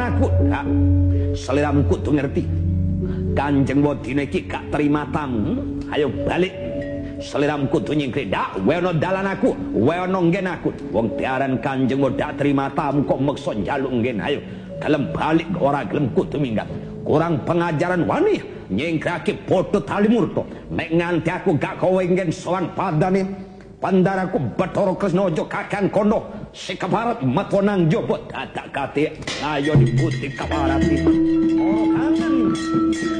aku. Seliramu kudu ngerti. Kanjeng Wadina iki gak terima tamu. Ayo balik. Seliramu kudu nyingkri. Dak, wae ana dalan aku, wae ana nggen aku. Wong diaran Kanjeng dak terima tamu kok meksa njaluk nggen. Ayo, gelem balik ora gelem kudu minggat. Kurang pengajaran wani nyingkrake padha tali murta. Nek nganti aku gak kowe nggen sowan padane Pandaraku Bathara Kresnaja kakang kono sekabarat matwanang jaba dadak kate ayo diputi kabarati. Oh kangen.